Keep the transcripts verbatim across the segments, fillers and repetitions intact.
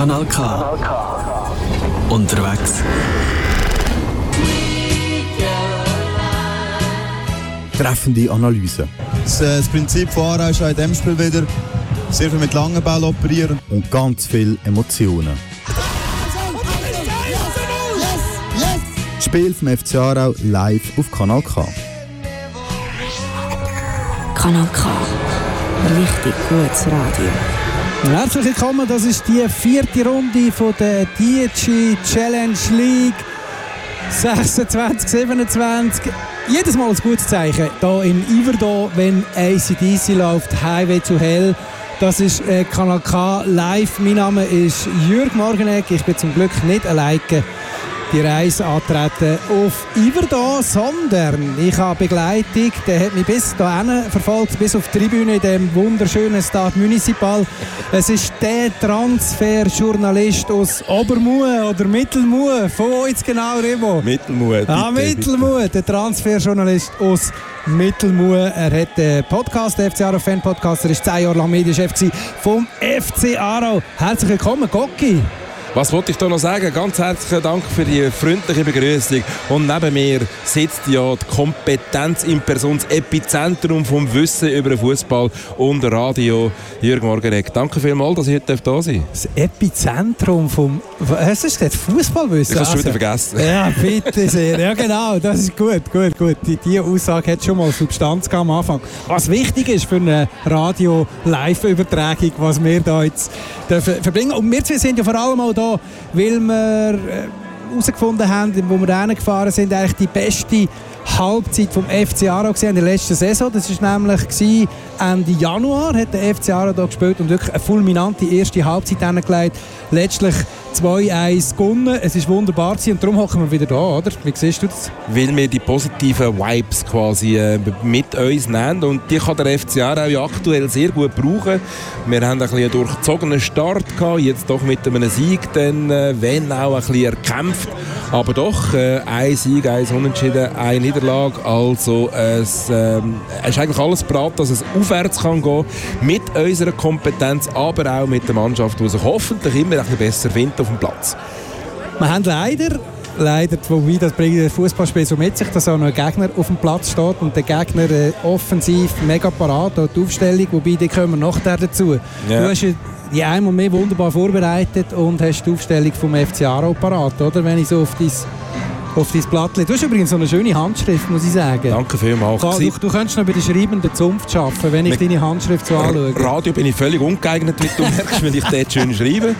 Kanal K. Unterwegs. Treffende Analyse. Das, äh, das Prinzip von Aarau ist auch in diesem Spiel wieder sehr viel mit langen Bällen operieren. Und ganz viele Emotionen. Das Spiel vom F C Aarau live auf Kanal K. Kanal K. Richtig gutes Radio. Herzlich willkommen, das ist die vierte Runde von der D G Challenge League sechsundzwanzig siebenundzwanzig. Jedes Mal ein gutes Zeichen hier in Yverdon, wenn A C D C läuft, Highway to Hell. Das ist äh, Kanal K live. Mein Name ist Jürg Morgenegg. Ich bin zum Glück nicht alleine die Reise antreten auf Yverdon, sondern ich habe Begleitung, der hat mich bis hierhin verfolgt, bis auf die Tribüne in dem wunderschönen Stade Municipal. Es ist der Transferjournalist aus Obermue oder Mittelmue. Von wo jetzt genau, Remo? Mittelmue. Ah, Mittelmue, der Transferjournalist aus Mittelmue. Er hat den Podcast, den F C Aarau Fan Podcast. Er war zehn Jahre lang Medienchef vom F C Aarau. Herzlich willkommen, Gocki. Was wollte ich da noch sagen? Ganz herzlichen Dank für die freundliche Begrüßung. Und neben mir sitzt ja die Kompetenz in Person, das Epizentrum vom Wissen über den Fußball und Radio. Jürg Morgenegg, danke vielmals, dass ich heute da sein darf. Das Epizentrum vom... Hast du gesagt? Fußballwissen? Ich habe es schon also, wieder vergessen. Ja, bitte sehr. Ja, genau. Das ist gut, gut, gut. Die, die Aussage hat schon mal Substanz am Anfang. Was wichtig ist für eine Radio-Live-Übertragung, was wir da jetzt verbringen. Und wir zwei sind ja vor allem auch da, weil wir herausgefunden haben, wo wir reingefahren sind, eigentlich die beste Halbzeit vom F C Aarau in der letzten Saison. Das war nämlich Ende Januar, hat der F C Aarau da gespielt und wirklich eine fulminante erste Halbzeit hingelegt. Letztlich zwei eins gewonnen. Es war wunderbar gewesen und darum hocken wir wieder da, oder? Wie siehst du das? Weil wir die positiven Vibes quasi äh, mit uns nehmen und die kann der F C Aarau ja aktuell sehr gut brauchen. Wir haben ein bisschen einen durchzogenen Start gehabt, jetzt doch mit einem Sieg, dann, äh, wenn auch ein bisschen erkämpft. Aber doch, äh, ein Sieg, ein Unentschieden, eine Niederlage. Also es äh, ist eigentlich alles bereit, dass es aufwärts kann gehen mit unserer Kompetenz, aber auch mit der Mannschaft, die sich hoffentlich immer ein bisschen besser findet auf dem Platz. Wir haben leider, leider wobei das bringt das Fußballspiel so mit sich, dass auch noch ein Gegner auf dem Platz steht und der Gegner äh, offensiv mega parat, die Aufstellung, wobei die kommen nachher dazu. Ja. Du hast die einmal mehr wunderbar vorbereitet und hast die Aufstellung vom F C Aarau parat, oder? Wenn ich so auf dein, auf dein Blatt lege. Du hast übrigens so eine schöne Handschrift, muss ich sagen. Danke vielmals. Du, du, du könntest noch bei der schreibenden Zunft arbeiten, wenn ich deine Handschrift so anschaue. Radio bin ich völlig ungeeignet, wie du merkst, weil ich dort schön schreibe.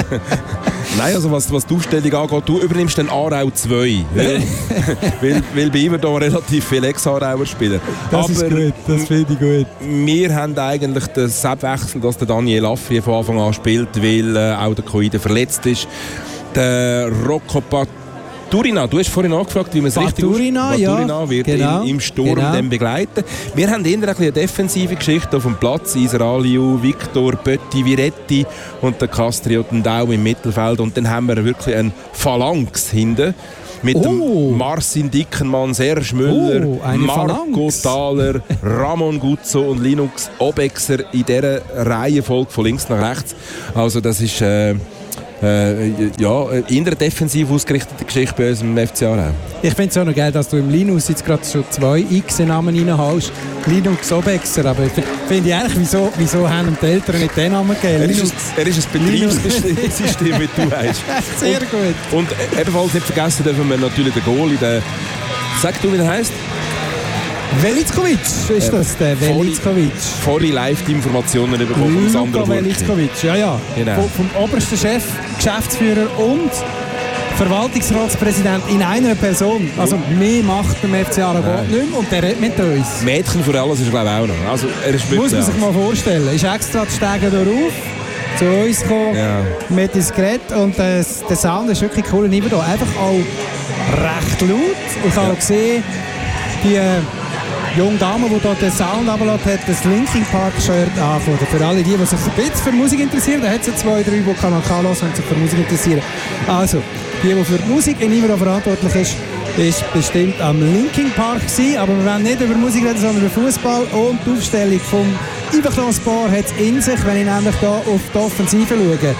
Nein, also was, was die Aufstellung angeht, du übernimmst den Aarau zwei. Weil, weil, weil bei ihm da relativ viele Ex-Aarauer spielen. Das Aber ist gut, das finde ich gut. Wir haben eigentlich den Abwechsel, dass der Daniel Affi von Anfang an spielt, weil äh, auch der Koide verletzt ist. Der Rocco Baturina, du hast vorhin angefragt, wie man es richtig Baturina, ja. Baturina wird genau. ihn im Sturm genau. dann begleiten. Wir haben eher eine, eine defensive Geschichte auf dem Platz. Israeliu, Victor, Pötti, Viretti und der Castri und Daum im Mittelfeld. Und dann haben wir wirklich eine Phalanx hinten. Mit oh. dem Marcin Dickenmann, Serge Müller, oh, Marco Phalanx. Thaler, Ramon Guzzo und Linux Obexer in dieser Reihenfolge von links nach rechts. Also das ist äh, äh, ja, in der defensiv ausgerichtete Geschichte bei uns im F C Aarau. Ich finde es auch noch geil, dass du im Linus jetzt gerade schon zwei X-Namen reinhaust. Linux Obexer, aber ich finde ich eigentlich, wieso, wieso haben die Eltern nicht den Namen gegeben? Er ist, ein, er ist ein Betriebssystem, wie du heißt. Sehr und, gut. Und ebenfalls nicht vergessen dürfen wir natürlich den Goalie, den, sag du, wie der heisst? Velickovic ist das, der Velickovic. Vorhin live die Informationen bekommen vom Sandro Burki. Velickovic, ja, ja. Genau. Vom, vom obersten Chef, Geschäftsführer und Verwaltungsratspräsident in einer Person. Also mehr macht beim F C Aarau nicht mehr und der redet mit uns. Mädchen für alles ist er, glaube ich, auch noch. Also, er ist muss man sich mal vorstellen. Ist extra die Stege hier rauf, zu uns gekommen, ja. mit ins Gerät und äh, der Sound ist wirklich cool. Und einfach auch recht laut. Ich habe ja. gesehen, die äh, junge Dame, die hier den Sound runtergelassen hat, das Linkin Park Shirt angefangen. Für alle die, die sich ein bisschen für Musik interessieren, da hat es ja zwei, drei, die Kanal K hören und sich für Musik interessieren. Also, die, die für die Musik in Yverdon verantwortlich ist, ist bestimmt am Linkin Park gewesen. Aber wir wollen nicht über Musik reden, sondern über Fußball. Und die Aufstellung vom Yverdon Sport hat es in sich, wenn ich nämlich hier auf die Offensive schaue.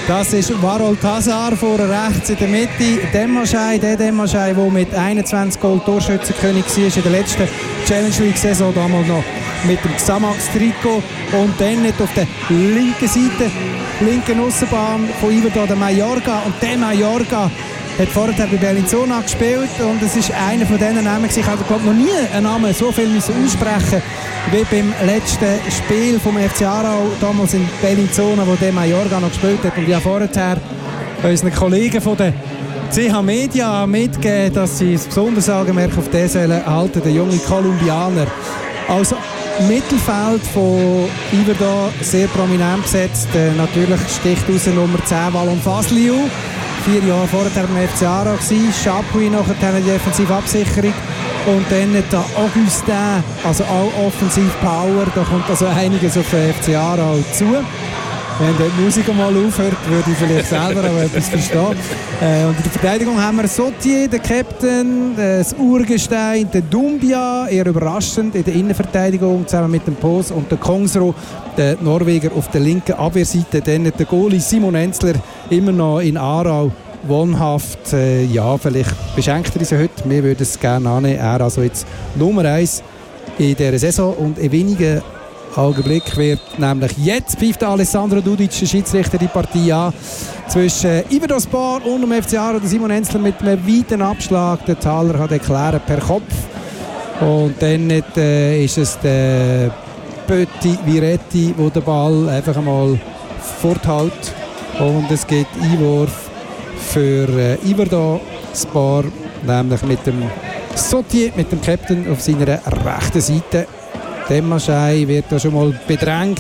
Das ist Warol Tazar vor rechts in der Mitte. Demaschei, der Demaschei, der mit einundzwanzig Goal Torschützenkönig war in der letzten Challenge League-Saison, damals noch mit dem Xamax-Trikot. Und dann nicht auf der linken Seite, linken Aussenbahn von Iverdor, der Mallorca. Und der Mallorca hat vorher bei Bellinzona gespielt und es ist einer von diesen Namen. Ich habe glaube noch nie einen Namen so viel müssen aussprechen wie beim letzten Spiel vom F C Aarau, damals in Bellinzona, wo der Mallorca noch gespielt hat. Und ja vorher unseren Kollegen von der C H Media mitgegeben, dass sie das besondere Augenmerk auf den sollen halten, der junge Kolumbianer. Also Mittelfeld von Iverdor sehr prominent besetzt. Äh, natürlich sticht aus Nummer zehn Wallon Fasliu. Vier Jahre vorher beim F C Aarau gewesen. Chapuis nachher eine Defensivabsicherung. Und dann der Augustin, also auch Offensiv-Power. Da kommt also einiges auf den F C Aarau zu. Wenn die Musik mal aufhört, würde ich vielleicht selber auch etwas verstehen. Äh, und in der Verteidigung haben wir Sautier, den Captain, das Urgestein, den Dumbia, eher überraschend in der Innenverteidigung, zusammen mit dem Pos und der Kongsro, der Norweger auf der linken Abwehrseite. Dann der Goalie Simon Enzler, immer noch in Aarau, wohnhaft. Äh, ja, vielleicht beschenkt er uns heute, wir würden es gerne annehmen. Er also jetzt Nummer eins in dieser Saison und in wenigen Augenblick wird nämlich jetzt pfeift Alessandro Dudic, der Schiedsrichter, die Partie an zwischen Iverdor Sport und dem F C Aarau. Simon Enzler mit einem weiten Abschlag. Der Thaler hat erklärt per Kopf. Und dann äh, ist es der Pötti Viretti, der den Ball einfach einmal forthält. Und es gibt Einwurf für äh, Iverdor Sport, nämlich mit dem Sautier, mit dem Captain auf seiner rechten Seite. Demaschei wird da schon mal bedrängt.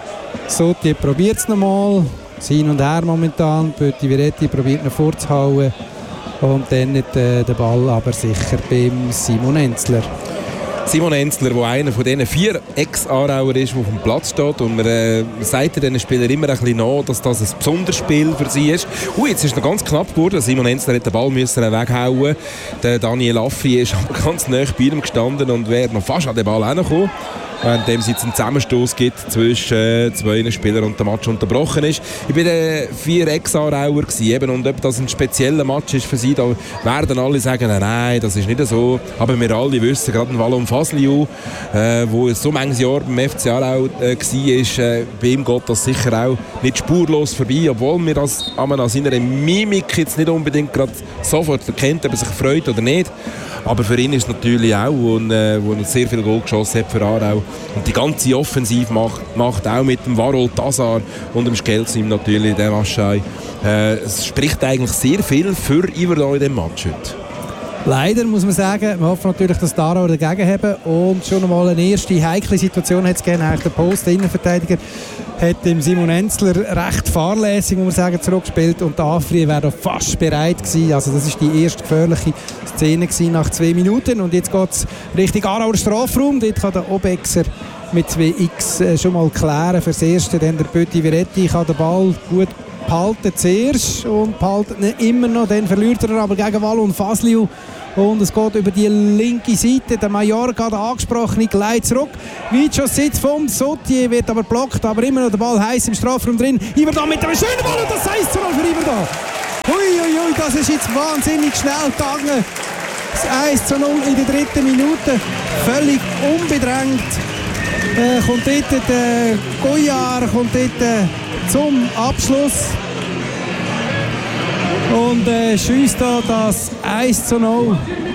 Sautier probiert es nochmal. Hin und her momentan. Pötti Viretti probiert ihn vorzuhauen. Und dann nicht äh, der Ball aber sicher beim Simon Enzler. Simon Enzler, der einer von diesen vier Ex-Aarauer ist, der auf dem Platz steht. Und man äh, sagt diesen Spielern immer ein bisschen nach, dass das ein besonderes Spiel für sie ist. Uh, jetzt ist es noch ganz knapp geworden. Simon Enzler hat den Ball müssen weghauen. Der Daniel Affri ist aber ganz nah bei ihm gestanden und wäre noch fast an den Ball hingekommen. Während es jetzt einen Zusammenstoß gibt zwischen äh, zwei Spielern und der Match unterbrochen ist. Ich war äh, vier Ex-Aarauer eben, und ob das ein spezieller Match ist für sie, da werden alle sagen, nein, das ist nicht so. Aber wir alle wissen, gerade ein Wallon Fasliu, äh, wo so manches Jahr beim F C Aarau äh, war, äh, bei ihm geht das sicher auch nicht spurlos vorbei, obwohl wir das an seiner Mimik jetzt nicht unbedingt gerade sofort erkennt, ob er sich freut oder nicht. Aber für ihn ist es natürlich auch, wo, äh, wo er sehr viel Goal geschossen hat für Aarau. Und die ganze Offensive macht, macht auch mit dem Warol Tazar und dem Skelsim natürlich, dem Aschai. Äh, es spricht eigentlich sehr viel für Iverdor in diesem Match heute. Leider muss man sagen, wir hoffen natürlich, dass die Aarauer dagegen haben. Und schon einmal eine erste heikle Situation hat es gegeben. Der Post, der Innenverteidiger, hat dem Simon Enzler recht fahrlässig, muss man sagen, zurückgespielt. Und der Afri wäre fast bereit gewesen. Also das ist die erste gefährliche Szene gewesen nach zwei Minuten. Und jetzt geht es Richtung Aarauer Strafraum. Dort kann der Obexer mit zwei X schon mal klären fürs Erste. Dann der Pötti Viretti kann den Ball gut behalten zuerst und behalten ihn immer noch. Dann verliert er aber gegen Wallon Fasliu. Und es geht über die linke Seite. Der Mallorca, der angesprochene, gleich zurück. Weitschuss sitzt vom Sautier, wird aber blockt, aber immer noch der Ball heiß im Strafraum drin. Iverdor mit einem schönen Ball und das eins zu null für Iverdor. Uiuiui, das ist jetzt wahnsinnig schnell gegangen. Das eins zu null in der dritten Minute. Völlig unbedrängt. Äh, kommt dort der Goyard, kommt dort äh, zum Abschluss. Und äh, schiesst da das eins zu null.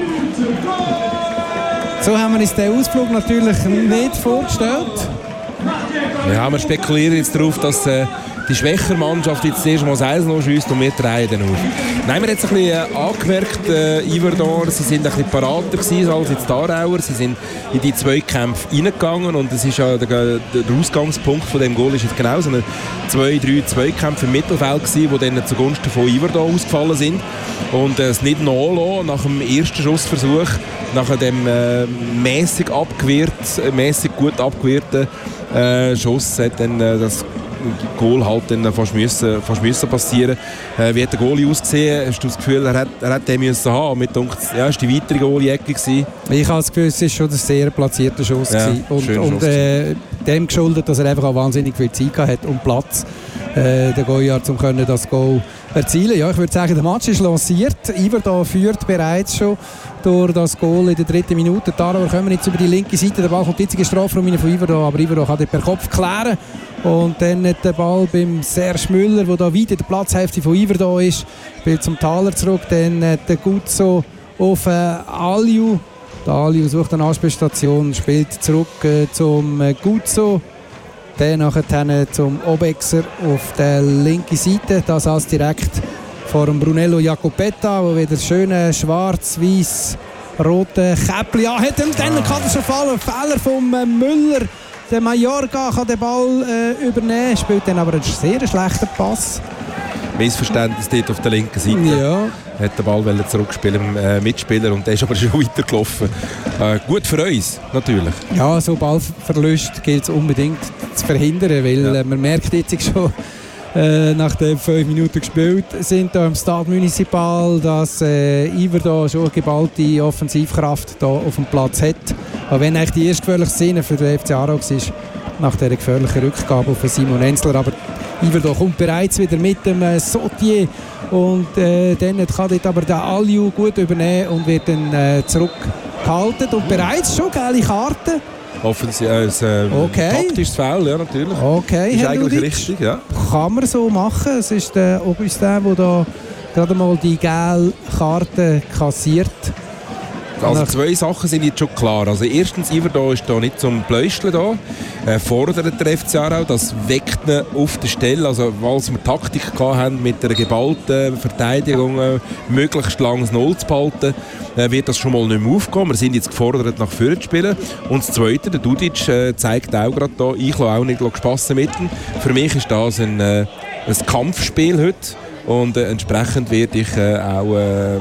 So haben wir uns den Ausflug natürlich nicht vorgestellt. Ja, wir spekulieren jetzt darauf, dass äh, die schwächere Mannschaft jetzt erst mal das eins null schiesst und wir drehen dann auf. Nein, wir haben jetzt ein bisschen äh, angemerkt, äh, Iverdor, sie sind ein bisschen parater gewesen als jetzt die Aarauer. Sie sind in die Zweikämpfe reingegangen und es ist ja der, der Ausgangspunkt von dem Goal ist jetzt genau so eine zwei, drei Zweikämpfe im Mittelfeld gewesen, die dann zugunsten von Iverdor ausgefallen sind. Und äh, es nicht nachlassen nach dem ersten Schussversuch, nach dem äh, mäßig abgewehrt, äh, mäßig gut abgewehrten äh, Schuss hat dann äh, das Goal halt dann fast müssen, fast müssen passieren. Äh, wie hat der Goalie ausgesehen? Hast du das Gefühl, er hat, er hat den müssen haben? Mit uns, ja, ist die weitere Goalie-Ecke gewesen? Ich habe das Gefühl, es war schon ein sehr platzierter Schuss. Ja, und und Schuss äh, dem geschuldet, dass er einfach auch wahnsinnig viel Zeit hatte und Platz. äh, der Goyard, um das Goal erzielen. Ja, ich würde sagen, der Match ist lanciert. Yverdon führt bereits schon durch das Goal in der dritten Minute. Tara, kommen jetzt über die linke Seite. Der Ball kommt jetzt in den Strafraum von Yverdon, aber Yverdon kann den per Kopf klären. Und dann hat der Ball beim Serge Müller, der da weit in der Platzhälfte von Yverdon ist, spielt zum Thaler zurück. Dann der Guzzo auf äh, Aliu. Der Aliu sucht eine Anspielstation, spielt zurück äh, zum äh, Guzzo. Dann nachher zum Obexer auf der linken Seite. Das als direkt vor dem Brunello Jacopetta, der wieder schöne schwarz-weiß-rote Käppli hat. Und dann kann er schon fallen. Fehler vom äh, Müller. Der Mallorca kann den Ball äh, übernehmen, spielt dann aber einen sehr schlechten Pass. Missverständnis dort auf der linken Seite. Ja. Hat den Ball zurückspielen im äh, Mitspieler und der ist aber schon weitergelaufen. Äh, gut für uns, natürlich. Ja, so Ballverlust gilt es unbedingt zu verhindern, weil ja. äh, man merkt jetzt schon, äh, nachdem fünf Minuten gespielt sind hier im Stade Municipal, dass äh, Yverdon schon eine geballte Offensivkraft hier auf dem Platz hat. Aber wenn eigentlich die erste gefährliche Szene für den F C Aarau war, nach dieser gefährlichen Rückgabe auf Simon Enzler, aber Yverdon kommt bereits wieder mit dem äh, Sautier und äh, dann kann dort aber der Aliu gut übernehmen und wird dann äh, zurückgehalten und bereits schon gelbe Karten. Offensiv äh, ein okay. taktisches Foul, ja natürlich. Okay, ist Herr eigentlich Ludic, richtig, ja. Kann man so machen. Es ist der Augustin, der da gerade mal die gelbe Karte kassiert. Also zwei Sachen sind jetzt schon klar. Also erstens, Yverdon ist da nicht zum Pläuscheln da. Äh, fordert der F C Aarau, das weckt ihn auf der Stelle. Also, als wir Taktik hatten mit einer geballten Verteidigung, äh, möglichst langes Null zu behalten, äh, wird das schon mal nicht mehr aufgehen. Wir sind jetzt gefordert, nach vorne zu spielen. Und das Zweite, der Dudic äh, zeigt auch gerade da, ich lasse auch nicht spassen mit ihm. Für mich ist das ein, äh, ein Kampfspiel heute. Und äh, entsprechend werde ich äh, auch äh,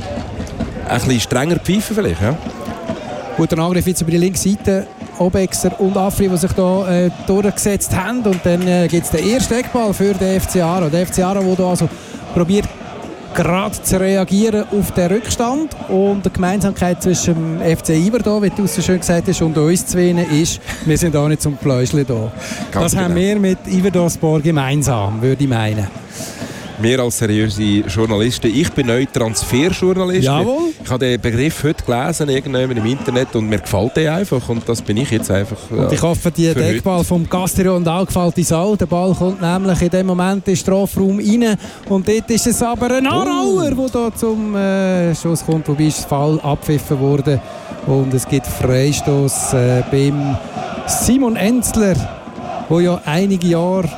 ein bisschen strenger pfeifen vielleicht, ja. Guter Angriff jetzt über die linke Seite. Obexer und Afri, die sich hier äh, durchgesetzt haben. Und dann äh, gibt es den ersten Eckball für den F C Aarau. Der F C Aarau, der also probiert, gerade zu reagieren auf den Rückstand. Und die Gemeinsamkeit zwischen dem F C Yverdon, wie du so schön gesagt hast, und uns zwei ist, wir sind auch nicht zum Pläuscheln da. Das genau. haben wir mit Yverdon Sport gemeinsam, würde ich meinen. Wir als seriöse Journalisten. Ich bin neu Transferjournalist. Jawohl. Ich habe den Begriff heute gelesen, irgendwann im Internet, und mir gefällt der einfach. Und das bin ich jetzt einfach. Ja, und ich hoffe, die Deckball vom Castillon und auch gefällt uns auch. Der Ball kommt nämlich in dem Moment in den Strafraum rein. Und dort ist es aber ein Aarauer, der da zum äh, Schuss kommt. Wobei ist das Fall abgepfiffen wurde. Und es gibt Freistoß äh, beim Simon Enzler, der ja einige Jahre,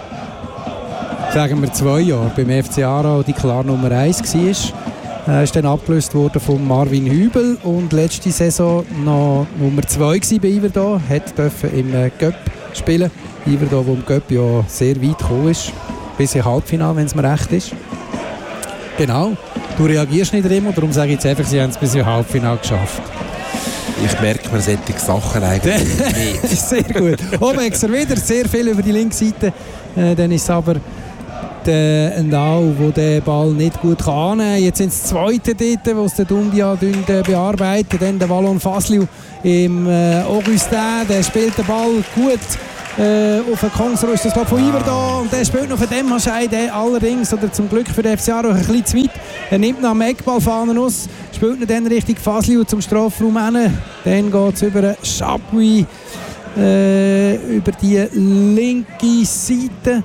sagen wir zwei Jahre, beim F C Aarau die klar Nummer eins war. Er ist dann abgelöst worden von Marvin Hübel und letzte Saison noch Nummer zwei bei Yverdon. Hat dürfen im äh, Cup spielen. Yverdon, wo im Cup ja sehr weit gekommen ist. Bis im Halbfinale, wenn es mir recht ist. Genau. Du reagierst nicht immer, darum sage ich jetzt einfach, sie haben es bis im Halbfinale geschafft. Ich merke mir solche Sachen eigentlich nicht. Sehr gut. Obexer wieder sehr viel über die linke Seite. Äh, dann ist es aber der Endau, der den Ball nicht gut annehmen kann. Jetzt sind es Zweite dort, wo es der Dundia äh, bearbeitet. Dann der Wallon Fasliu im äh, Augustin, der spielt den Ball gut äh, auf den Konsor, ist das glaube von Yverdon. Und der spielt noch für den Maschei, der allerdings, oder zum Glück für den F C Aarau, ein bisschen zu weit. Er nimmt nach dem Eckballfahnen aus, spielt ihn dann Richtung Fasliu zum Strafraum hin. Dann geht es über Chapuis äh, über die linke Seite.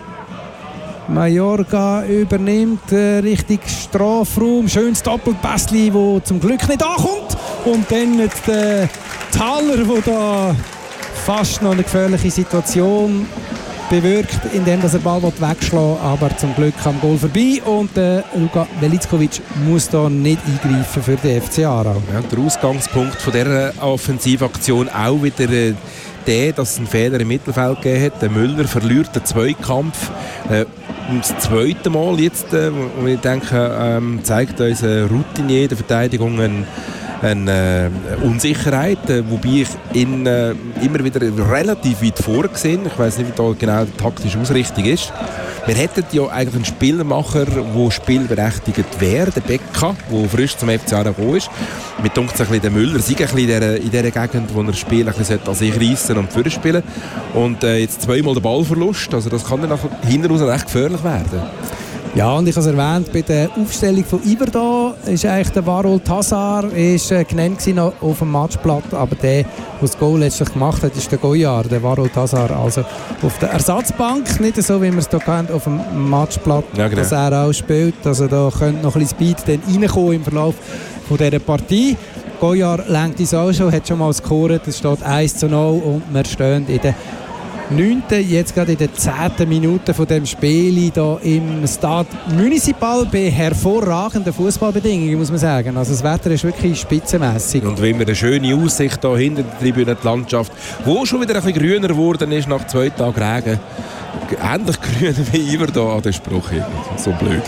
Mallorca übernimmt äh, Richtung Strafraum. Schönes Doppelpässli, das zum Glück nicht ankommt. Und dann jetzt der Thaler, der da fast noch eine gefährliche Situation bewirkt, indem er den Ball wegschlagen will, aber zum Glück am Goal vorbei. Und äh, Luka Velickovic muss da nicht eingreifen für den F C Aarau. Ja, der Ausgangspunkt von dieser Offensivaktion auch wieder äh, der, dass es einen Fehler im Mittelfeld gegeben hat. Der Müller verliert den Zweikampf. Äh, das zweite Mal jetzt, äh, wo ich denke, ähm, zeigt uns eine Routinier der Verteidigung eine, eine äh, Unsicherheit, äh, wobei ich ihn äh, immer wieder relativ weit vorne sehe. Ich weiß nicht, wie da genau die taktische Ausrichtung ist. wir hätten ja eigentlich einen Spielmacher, der spielberechtigt wäre, der Becca, der frisch zum F C Aarau gekommen ist. Mir denkt es ein bisschen, der Müller sei ein bisschen in dieser, in dieser Gegend, wo er das Spiel ein bisschen an sich reissen und vorne spielen. Und äh, jetzt zweimal der Ballverlust, also das kann dann hinten raus recht gefährlich werden. Ja, und ich habe es erwähnt, bei der Aufstellung von Iverda ist eigentlich der Warol Hazard ist, äh, genannt gewesen auf dem Matchblatt, aber der, der das Goal letztlich gemacht hat, ist der Goyard, der Warol Hazard, also auf der Ersatzbank, nicht so wie wir es hier kennt, auf dem Matchblatt, ja, genau. Dass er auch spielt, also da könnte noch ein bisschen Speed dann reinkommen im Verlauf von dieser Partie. Goyard lenkt uns auch schon, hat schon mal gescored, es steht eins zu null und wir stehen in der neunten jetzt gerade in der zehnten Minute von dem Spiel hier im Stade Municipal bei hervorragenden Fußballbedingungen, muss man sagen. Also das Wetter ist wirklich spitzenmässig. Und wenn wir eine schöne Aussicht hier hinter der Tribüne, die Landschaft, wo schon wieder ein bisschen grüner geworden ist nach zwei Tagen Regen. Ähnlich grün wie immer da an den Spruch. So blöd.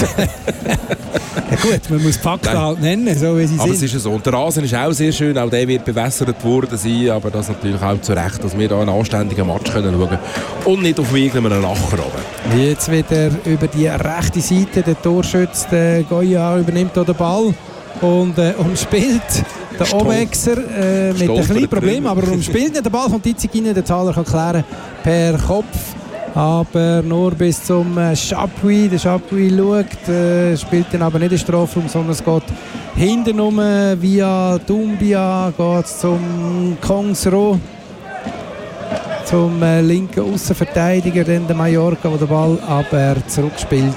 Ja gut, man muss die Fakten halt nennen, so wie sie aber sind. Es ist ja so. Und der Rasen ist auch sehr schön, auch der wird bewässert worden sein, aber das natürlich auch zu Recht, dass wir da einen anständigen Match können schauen und nicht auf irgendeinen Lacher runter. Jetzt wieder über die rechte Seite, der Torschütze, der Goya übernimmt hier den Ball und äh, umspielt den Obexer äh, mit einem kleinen Problem, aber er umspielt nicht den Ball, kommt jetzt rein, der Zahler kann klären per Kopf. Aber nur bis zum äh, Chapuis. Der Chapuis schaut, äh, spielt dann aber nicht den Strafraum, sondern es geht hinten rum via Dumbia, geht zum Kongsro, zum äh, linken Außenverteidiger, dann der Mallorca, der den Ball aber zurückspielt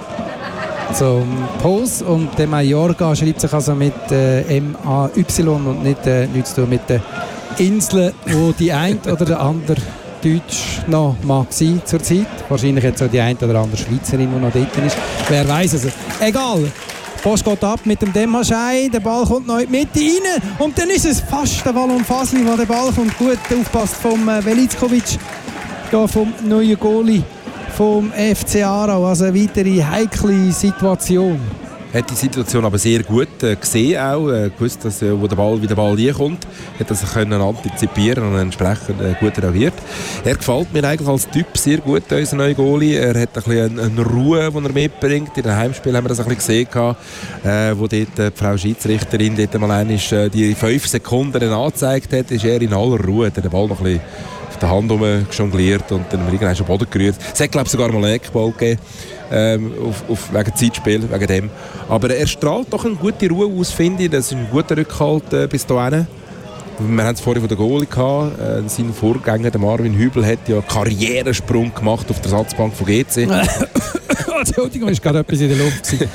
zum Pos. Und der Mallorca schreibt sich also mit äh, M A Y und nicht äh, nichts zu tun mit den Inseln, wo die ein oder der andere Deutsch noch mag sein zur Zeit. Wahrscheinlich jetzt auch die eine oder andere Schweizerin, die noch dort ist. Wer weiß es. Egal. Der Post geht ab mit dem Demaschei. Der Ball kommt noch in die Mitte rein. Und dann ist es fast der Wallon Fasli, wo der Ball kommt. Gut aufpasst vom äh, Velickovic. Da vom neuen Goalie vom F C Aarau. Also eine weitere heikle Situation. Hat die Situation aber sehr gut äh, gesehen auch, äh, gewusst, dass, äh, wo der Ball, wie der Ball reinkommt, hat er sich können antizipieren und entsprechend äh, gut reagiert. Er gefällt mir eigentlich als Typ sehr gut, unser neuer Goalie. Er hat ein bisschen eine, eine Ruhe, die er mitbringt. In den Heimspielen haben wir das ein bisschen gesehen, äh, wo dort, äh, die Frau Schiedsrichterin dort mal einmal, äh, die fünf Sekunden angezeigt hat, ist er in aller Ruhe, hat den Ball noch ein bisschen auf der Hand jongliert und dann haben wir irgendwann schon Boden gerührt. Es hat, glaube ich, sogar mal einen Eckball gegeben. Ähm, auf, auf, wegen Zeitspiel, wegen dem. Aber er strahlt doch eine gute Ruhe aus, finde ich. Das ist ein guter Rückhalt äh, bis dahin. Wir haben es vorhin von der Goalie gehabt. Äh, sein Vorgänger, der Marvin Hübel, hat ja einen Karrieresprung gemacht auf der Ersatzbank von G C. Entschuldigung, ist gerade etwas in der Luft gewesen.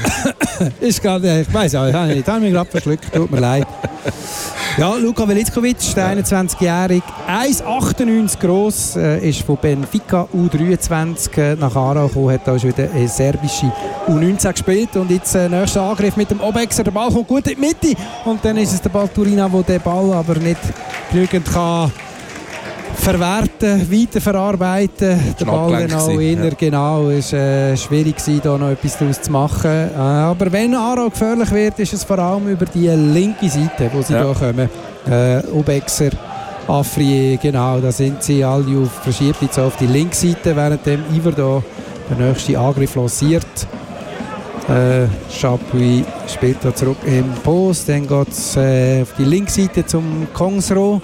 ist gerade, ich weiss auch, ich habe mich gerade verschluckt, tut mir leid. Ja, Luka Velickovic, der einundzwanzigjährige, eins Komma achtundneunzig gross, äh, ist von Benfica U dreiundzwanzig äh, nach Aarau gekommen, hat auch schon wieder eine serbische U neunzehn gespielt und jetzt äh, nächster Angriff mit dem Obexer, der Ball kommt gut in die Mitte und dann ist es der Balturina, der den Ball aber nicht genügend kann verwerten, weiterverarbeiten. Der Ball dann auch eher, ja. Genau, es war äh, schwierig gewesen, da noch etwas daraus zu machen. Äh, aber wenn Aarau gefährlich wird, ist es vor allem über die linke Seite, wo sie ja. da kommen. Äh, Obexer, Afrier, genau, da sind sie alle auf, verschiebt jetzt auf die linke Seite, während dem Iver da der nächste Angriff lanciert. Äh, Chapuis spielt da zurück im Post, dann geht es äh, auf die linke Seite zum Kongsro.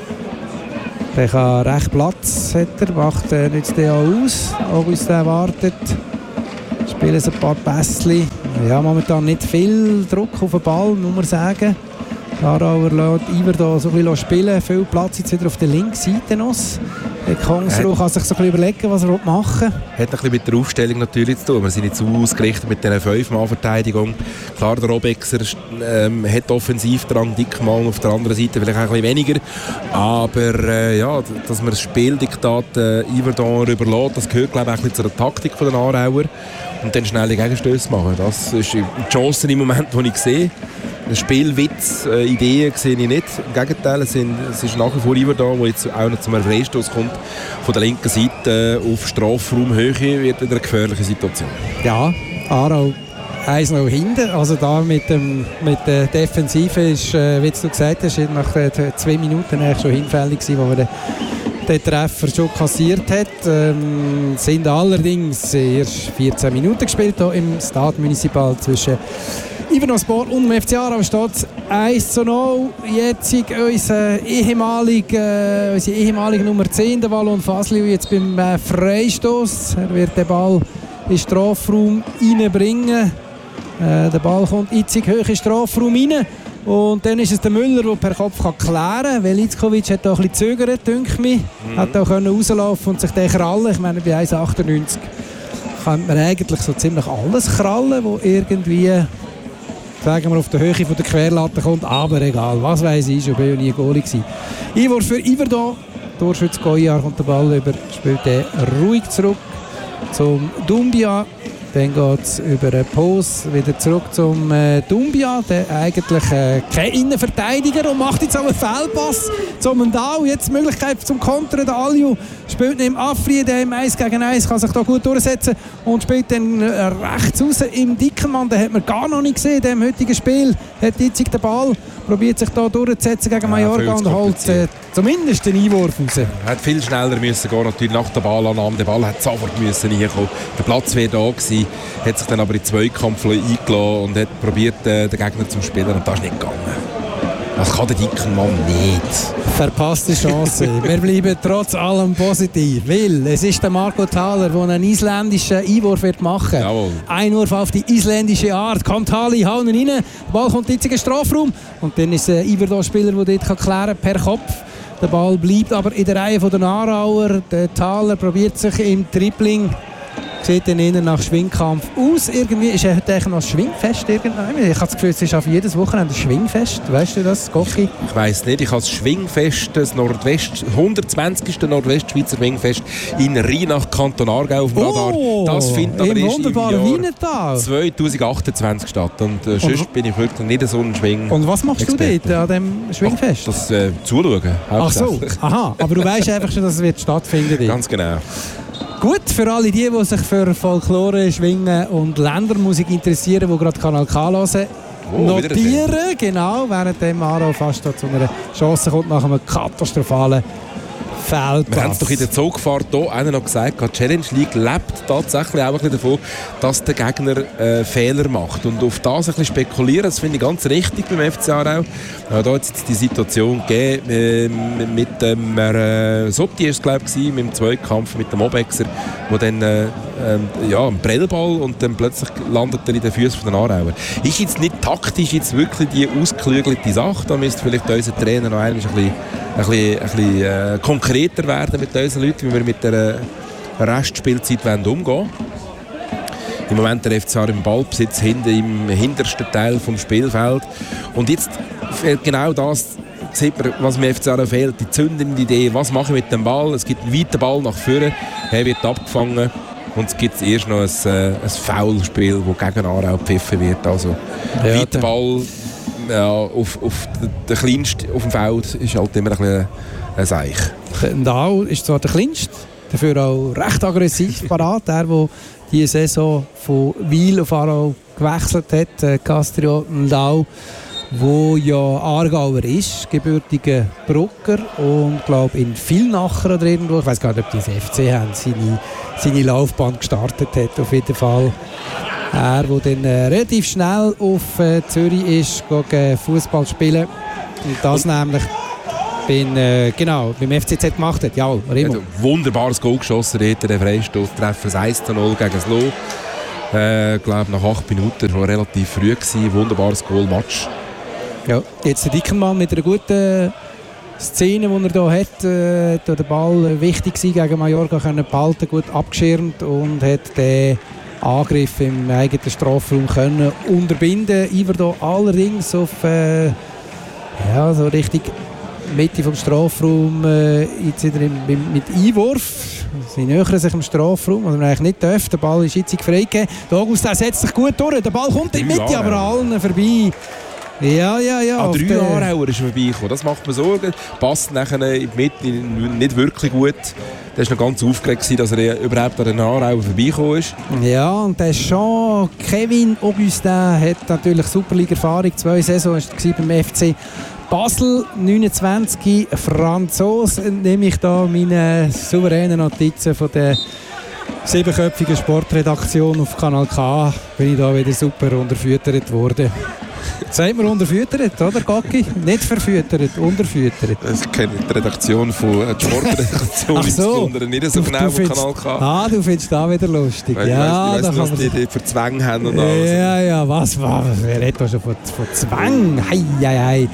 Der kann recht Platz, hat er, macht äh, nicht der aus, August erwartet. Spielen ein paar Pässchen. Ja, momentan nicht viel Druck auf den Ball, muss man sagen. Aarauer lässt Iver da so ein bisschen spielen, viel Platz jetzt wieder auf der linken Seite noch. Der Kongsro kann sich so ein bisschen überlegen, was er machen will. Hat ein bisschen mit der Aufstellung natürlich zu tun. Wir sind nicht zu ausgerichtet mit dieser fünf-Mann-Verteidigung. Klar, der Obexer ähm, hat Offensivdrang, Dickmann auf der anderen Seite vielleicht auch ein bisschen weniger. Aber äh, ja, dass man das Spieldiktat äh, Iver da überlässt, das gehört, glaube ich, auch ein bisschen zur Taktik der Aarauer. Und dann schnell die Gegenstöße machen. Das ist die Chance im Moment, die ich sehe. Spielwitz, äh, Ideen sehe ich nicht. Im Gegenteil, es, sind, es ist nach wie vor Iver da, wo jetzt auch noch zum Freistoß kommt. Von der linken Seite äh, auf Strafraumhöhe wird wieder eine gefährliche Situation. Ja, Aarau eins noch hinten. Also da mit, dem, mit der Defensive ist, äh, wie du gesagt hast, nach äh, zwei Minuten eigentlich schon hinfällig gewesen, wo wir den den Treffer schon kassiert hat. Ähm, sind allerdings erst vierzehn Minuten gespielt hier im Stade Municipal zwischen Ivanospor und dem F C Aarau. Steht eins zu null. Jetzt unser ehemalig, äh, unsere ehemalige Nummer zehn, der Wallon Fasliu, jetzt beim äh, Freistoß. Er wird den Ball in den Strafraum reinbringen. Äh, der Ball kommt itzig hoch in den Strafraum rein. Und dann ist es der Müller, der per Kopf kann klären kann. Velickovic hat da ein bisschen gezögert, denke ich. Mhm. Hat auch rauslaufen und sich den krallen. Ich meine, bei eins achtundneunzig kann man eigentlich so ziemlich alles krallen, wo irgendwie, sagen wir, auf der Höhe von der Querlatte kommt. Aber egal, was weiss ich, schon bin ich nie Goalie gewesen. Einwurf für Iverdon. Torschütze Goyard kommt der Ball über, spielt den ruhig zurück zum Doumbia. Dann geht es über einen Pause wieder zurück zum äh, Doumbia, der eigentlich äh, kein Innenverteidiger, und macht jetzt auch einen Fehlpass zum Ndao. Jetzt die Möglichkeit zum Kontern. Der Aliu spielt neben Afri, der im eins gegen eins kann sich da gut durchsetzen und spielt dann äh, rechts raus im Dickenmann. Den hat man gar noch nicht gesehen in dem heutigen Spiel. Hat jetzt den Ball, probiert sich da durchzusetzen gegen Mallorca ja, und holt äh, zumindest den Einwurf raus. Er hat viel schneller müssen gehen, natürlich nach der Ballannahme. Der Ball hat sofort müssen reinkommen. Der Platz wäre da gewesen, hat sich dann aber in den Zweikampf eingelassen und hat probiert, äh, den Gegner zu spielen, und das ist nicht gegangen. Das kann der Dickenmann nicht. Verpasste Chance. Wir bleiben trotz allem positiv, weil es ist der Marco Thaler, der einen isländischen Einwurf wird machen. Jawohl. Einwurf auf die isländische Art. Kommt Hali, hauen rein. Der Ball kommt jetzt in den Strafraum. Und dann ist ein Iverdon-Spieler, der dort klären kann per Kopf. Der Ball bleibt aber in der Reihe der Aarauer. Der Thaler probiert sich im Dribbling. Sieht dann innen nach Schwingkampf aus. Irgendwie ist er heute noch Schwingfest. Irgendwann. Ich habe das Gefühl, es ist auf jedes Wochenende ein Schwingfest. Weißt du das, Kochi? Ich weiss nicht. Ich habe das Schwingfest, das Nordwest, hundertzwanzigste Nordwestschweizer Schwingfest in Rheinach, Kanton Aargau auf dem Radar. Oh, das findet aber im erst wunderbaren im Wienertal zwanzig achtundzwanzig statt. Und äh, sonst bin ich wirklich nicht so ein Schwing. Und was machst Experte. du dort an diesem Schwingfest? Ach, das äh, Zuschauen. Ach so, aha. Aber du weißt einfach schon, dass es wird stattfinden wird. Ganz genau. Gut, für alle die, die sich für Folklore, Schwingen und Ländermusik interessieren, die gerade Kanal K hören, oh, notieren, genau, während dem Aarau fast zu einer Chance kommt nach einem katastrophalen Fehlpass. Wir haben es doch in der Zugfahrt hier einer noch gesagt, die Challenge League lebt tatsächlich auch ein bisschen davon, dass der Gegner äh, Fehler macht. Und auf das ein bisschen spekulieren, das finde ich ganz richtig beim F C Aarau. Ja, da hat es jetzt die Situation gegeben, äh, mit dem äh, Sotti ist es, glaube ich, mit dem Zweikampf mit dem Obexer, wo dann äh, äh, ja, ein Prellball und dann plötzlich landet er in den Füßen von den Aarauer. Ist jetzt nicht taktisch jetzt wirklich die ausgeklügelte Sache, da müsste vielleicht unser Trainer noch einmal ein bisschen, ein bisschen, ein bisschen äh, konkreter werden mit unseren Leuten, wie wir mit der Restspielzeit umgehen wollen. Im Moment der F C Aarau im Ballbesitz hinten im hintersten Teil des Spielfelds. Und jetzt genau das sieht man, was mir F C Aarau fehlt, die zündende Idee, was mache ich mit dem Ball? Es gibt einen weiten Ball nach vorne, er wird abgefangen und es gibt erst noch ein, äh, ein Foulspiel, das gegen Aarau gepfiffen wird. Also ja, weiter Ball ja, auf, auf, der kleinste auf dem Feld ist halt immer ein bisschen ein Seich. Der Ndao ist zwar der kleinste, dafür auch recht aggressiv parat, der, der diese Saison von Wil auf Aarau gewechselt hat, äh, Castrio Ndao, wo ja Aargauer ist, gebürtiger Brucker und glaube in Villnacher oder irgendwo, ich weiß gar nicht, ob die das F C haben, seine, seine Laufbahn gestartet hat, auf jeden Fall. Er, der dann äh, relativ schnell auf äh, Zürich ist, gegen Fußball spielen und das und nämlich bin, äh, genau, beim F C Z gemacht hat. Ja, Remo. Ein wunderbares Goal geschossen, der Freistoßtreffer eins zu null gegen Slo. Ich äh, glaube, nach acht Minuten war relativ früh gewesen. Wunderbares Goal-Match. Ja, jetzt der Dickenmann mit einer guten Szene, die er hier hat. Äh, hat der Ball wichtig gewesen, gegen Mallorca können behalten, gut abgeschirmt und hat den Angriff im eigenen Strafraum können unterbinden. Iverdon allerdings auf äh, ja, so richtig Mitte vom Strafraum äh, jetzt wieder im, mit Einwurf. Sie nähern sich im Strafraum, was man eigentlich nicht darf. Der Ball ist jetzt freigegeben. Der August setzt sich gut durch. Der Ball kommt in die Mitte, aber allen vorbei. Ja, ja, ja. Ah, drei Aarauer ist vorbeigekommen. Das macht man so. Passt nachher in die Mitte nicht wirklich gut. der war noch ganz aufgeregt, dass er überhaupt an den Aarau vorbeigekommen ist. Ja, und der Jean Kevin Augustin hat natürlich Superliga-Erfahrung. Zwei Saisons war er beim F C Basel, neunundzwanzig, Franzos. Nehme ich da meine souveränen Notizen von der siebenköpfigen Sportredaktion auf Kanal K. Bin ich da wieder super unterfüttert worden. Sagt man unterfüttert, oder Gocki? Nicht verfüttert, unterfüttert. Das ist keine Redaktion von äh, die Sportredaktion, Ach so. nicht so Du- genau du von findest- Kanal K. Ah, du findest da wieder lustig. Weil Ja, ich weiss da nicht, kann was die, man... die für Zwänge haben und alles. Ja, ja, was war? Wer redet da schon von, von Zwang? Hei, hei, hei.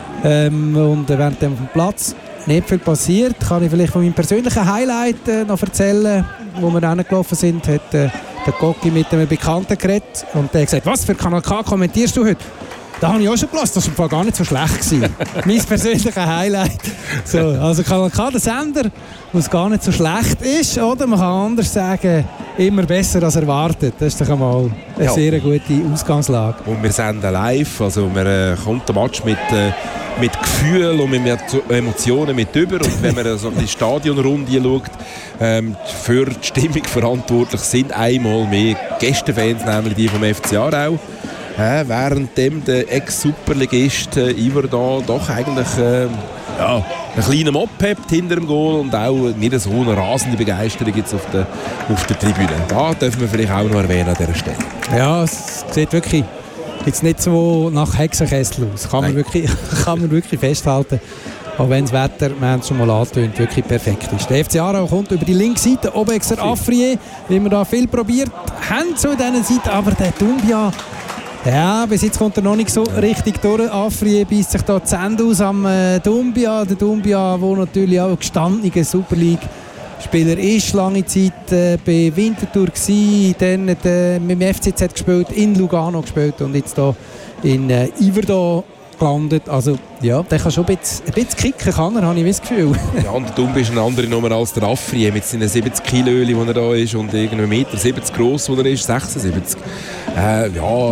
Ähm, und äh, während dem Platz nicht viel passiert, kann ich vielleicht von meinem persönlichen Highlight äh, noch erzählen, wo wir hingelaufen sind, hat äh, der Gocki mit einem Bekannten geredet und der hat gesagt, was für Kanal K kommentierst du heute? Da habe ich auch schon gelassen, das war im Fall gar nicht so schlecht gewesen. Mein persönliches Highlight. So, also Kanal K, der Sender, was gar nicht so schlecht ist, oder? Man kann anders sagen, immer besser als erwartet. Das ist doch einmal eine Ja. sehr gute Ausgangslage. Und wir senden live, also man äh, kommt den Match mit, äh, mit Gefühl und mit Emotionen mit über. Und wenn man so die Stadionrunde schaut, ähm, für die Stimmung verantwortlich sind einmal mehr Gästefans, nämlich die vom F C Aarau. Äh, währenddem der Ex-Superligist äh, Iverdon doch eigentlich äh, ja, einen kleinen Mob hat hinter dem Goal und auch nicht so eine rasende Begeisterung jetzt auf der, auf der Tribüne. Da dürfen wir vielleicht auch noch erwähnen an dieser Stelle. Ja, es sieht wirklich jetzt nicht so nach Hexenkessel aus. Kann man, wirklich, kann man wirklich festhalten. Auch wenn das Wetter, wir haben es schon mal angetönt, wirklich perfekt ist. Der F C Aarau kommt über die linke Seite, Obexer Afrier, wie wir da viel probiert haben so in dieser Seite, aber der Dumbia, ja, bis jetzt kommt er noch nicht so richtig durch. Afrier beißt sich da die Zähne aus am äh, Dumbia. Der Dumbia, der natürlich auch ein gestandener Super League-Spieler ist, lange Zeit äh, bei Winterthur gsi, dann äh, mit dem F C Z gespielt, in Lugano gespielt und jetzt hier in äh, Iverdon gelandet. Also ja, der kann schon ein bisschen, ein bisschen kicken, kann er, habe ich das Gefühl. Ja, und der Dumbe ist eine andere Nummer als der Afrier mit seinen siebzig Kilo, die er da ist und irgendwie eins Meter siebzig gross, wo er ist, sechsundsiebzig. Äh, ja,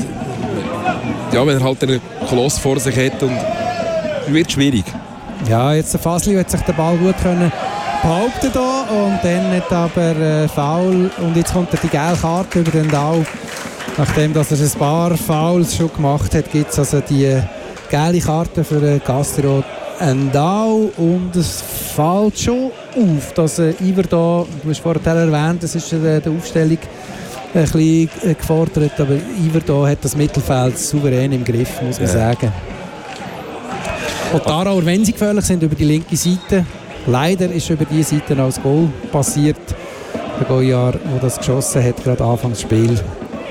ja, wenn er halt einen Koloss vor sich hat, und wird schwierig. Ja, jetzt der Fasli hat sich den Ball gut können behaupten da und dann hat aber äh, Foul und jetzt kommt die gelbe Karte über den Dau. Nachdem dass er ein paar Fouls schon gemacht hat, gibt es also die gelbe Karte für äh, Castro Endau und es fällt schon auf, dass äh, Iverdon, du hast vorhin erwähnt, das ist äh, die Aufstellung ein bisschen äh, gefordert, aber Iverdon hat das Mittelfeld souverän im Griff, muss man ja. sagen. Und die Aarauer, wenn sie gefährlich sind, über die linke Seite. Leider ist über diese Seite noch das Goal passiert. Der Goyard, der das geschossen hat, gerade Anfangs des Spiels.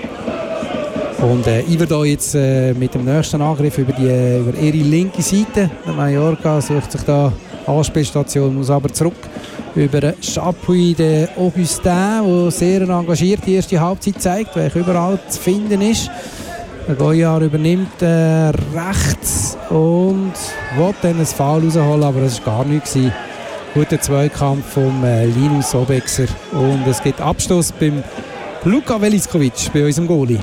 Und äh, Iverdon jetzt äh, mit dem nächsten Angriff über, die, äh, über ihre linke Seite. Der Mallorca sucht sich da Anspielstation, muss aber zurück über Chapuis de Augustin, der sehr engagiert die erste Halbzeit zeigt, weil überall zu finden ist. Der Goyard übernimmt äh, rechts und will dann ein Foul rausholen, aber das war gar nichts. Guter Zweikampf vom äh, Linus Obexer und es gibt Abstoß beim Luka Veliskovic, bei unserem Goalie.